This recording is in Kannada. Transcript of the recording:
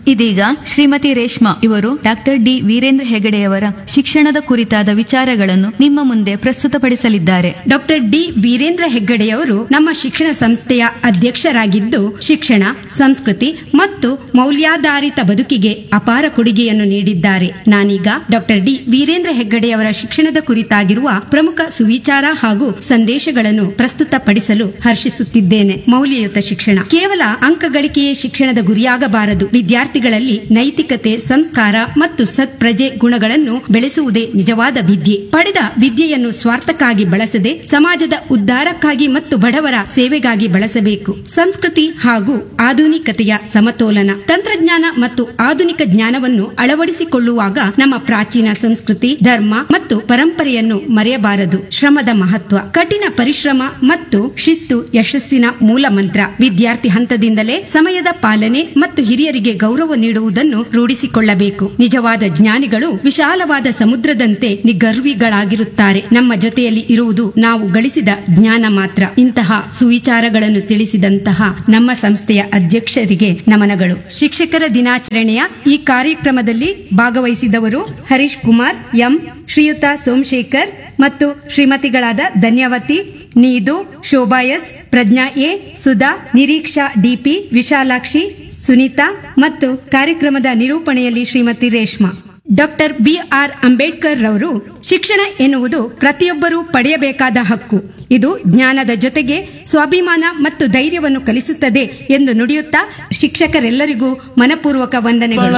ಇದೀಗ ಶ್ರೀಮತಿ ರೇಷ್ಮಾ ಇವರು ಡಾಕ್ಟರ್ ಡಿ ವೀರೇಂದ್ರ ಹೆಗಡೆಯವರ ಶಿಕ್ಷಣದ ಕುರಿತಾದ ವಿಚಾರಗಳನ್ನು ನಿಮ್ಮ ಮುಂದೆ ಪ್ರಸ್ತುತಪಡಿಸಲಿದ್ದಾರೆ. ಡಾಕ್ಟರ್ ಡಿ ವೀರೇಂದ್ರ ಹೆಗ್ಗಡೆಯವರು ನಮ್ಮ ಶಿಕ್ಷಣ ಸಂಸ್ಥೆಯ ಅಧ್ಯಕ್ಷರಾಗಿದ್ದು ಶಿಕ್ಷಣ, ಸಂಸ್ಕೃತಿ ಮತ್ತು ಮೌಲ್ಯಾಧಾರಿತ ಬದುಕಿಗೆ ಅಪಾರ ಕೊಡುಗೆಯನ್ನು ನೀಡಿದ್ದಾರೆ. ನಾನೀಗ ಡಾಕ್ಟರ್ ಡಿ ವೀರೇಂದ್ರ ಹೆಗ್ಗಡೆಯವರ ಶಿಕ್ಷಣದ ಕುರಿತಾಗಿರುವ ಪ್ರಮುಖ ಸುವಿಚಾರ ಹಾಗೂ ಸಂದೇಶಗಳನ್ನು ಪ್ರಸ್ತುತಪಡಿಸಲು ಹರ್ಷಿಸುತ್ತಿದ್ದೇನೆ. ಮೌಲ್ಯಯುತ ಶಿಕ್ಷಣ ಕೇವಲ ಅಂಕ ಗಳಿಕೆಯೇ ಶಿಕ್ಷಣದ ಗುರಿಯಾಗಬಾರದು. ವಿದ್ಯಾರ್ಥಿಗಳಲ್ಲಿ ನೈತಿಕತೆ, ಸಂಸ್ಕಾರ ಮತ್ತು ಸತ್ಪ್ರಜೆ ಗುಣಗಳನ್ನು ಬೆಳೆಸುವುದೇ ನಿಜವಾದ ವಿದ್ಯೆ. ಪಡೆದ ವಿದ್ಯೆಯನ್ನು ಸ್ವಾರ್ಥಕ್ಕಾಗಿ ಬಳಸದೆ ಸಮಾಜದ ಉದ್ಧಾರಕ್ಕಾಗಿ ಮತ್ತು ಬಡವರ ಸೇವೆಗಾಗಿ ಬಳಸಬೇಕು. ಸಂಸ್ಕೃತಿ ಹಾಗೂ ಆಧುನಿಕತೆಯ ಸಮತೋಲನ. ತಂತ್ರಜ್ಞಾನ ಮತ್ತು ಆಧುನಿಕ ಜ್ಞಾನವನ್ನು ಅಳವಡಿಸಿಕೊಳ್ಳುವಾಗ ನಮ್ಮ ಪ್ರಾಚೀನ ಸಂಸ್ಕೃತಿ, ಧರ್ಮ ಮತ್ತು ಪರಂಪರೆಯನ್ನು ಮರೆಯಬಾರದು. ಶ್ರಮದ ಮಹತ್ವ. ಕಠಿಣ ಪರಿಶ್ರಮ ಮತ್ತು ಶಿಸ್ತು ಯಶಸ್ಸಿನ ಮೂಲ ಮಂತ್ರ. ವಿದ್ಯಾರ್ಥಿ ಹಂತದಿಂದಲೇ ಸಮಯದ ಪಾಲನೆ ಮತ್ತು ಹಿರಿಯರಿಗೆ ಗೌರವ ನೀಡುವುದನ್ನು ರೂಢಿಸಿಕೊಳ್ಳಬೇಕು. ನಿಜವಾದ ಜ್ಞಾನಿಗಳು ವಿಶಾಲವಾದ ಸಮುದ್ರದಂತೆ ನಿಗರ್ವಿಗಳಾಗಿರುತ್ತಾರೆ. ನಮ್ಮ ಜೊತೆಯಲ್ಲಿ ಇರುವುದು ನಾವು ಗಳಿಸಿದ ಜ್ಞಾನ ಮಾತ್ರ. ಇಂತಹ ಸುವಿಚಾರಗಳನ್ನು ತಿಳಿಸಿದಂತಹ ನಮ್ಮ ಸಂಸ್ಥೆಯ ಅಧ್ಯಕ್ಷರಿಗೆ ನಮನಗಳು. ಶಿಕ್ಷಕರ ದಿನಾಚರಣೆಯ ಈ ಕಾರ್ಯಕ್ರಮದಲ್ಲಿ ಭಾಗವಹಿಸಿದವರು ಹರೀಶ್ ಕುಮಾರ್ ಎಂ, ಶ್ರೀಯುತ ಸೋಮಶೇಖರ್ ಮತ್ತು ಶ್ರೀಮತಿಗಳಾದ ಧನ್ಯವತಿ, ನೀದು, Shobha S, Prajna A, Sudha, Niriksha DP, Vishalakshi, Sunita ಮತ್ತು ಕಾರ್ಯಕ್ರಮದ ನಿರೂಪಣೆಯಲ್ಲಿ ಶ್ರೀಮತಿ ರೇಷ್ಮಾ. Doctor B R. ಅಂಬೇಡ್ಕರ್ ರವರು ಶಿಕ್ಷಣ ಎನ್ನುವುದು ಪ್ರತಿಯೊಬ್ಬರೂ ಪಡೆಯಬೇಕಾದ ಹಕ್ಕು. ಇದು ಜ್ಞಾನದ ಜೊತೆಗೆ ಸ್ವಾಭಿಮಾನ ಮತ್ತು ಧೈರ್ಯವನ್ನು ಕಲಿಸುತ್ತದೆ ಎಂದು ನುಡಿಯುತ್ತಾ ಶಿಕ್ಷಕರೆಲ್ಲರಿಗೂ ಮನಪೂರ್ವಕ ವಂದನೆಗಳು.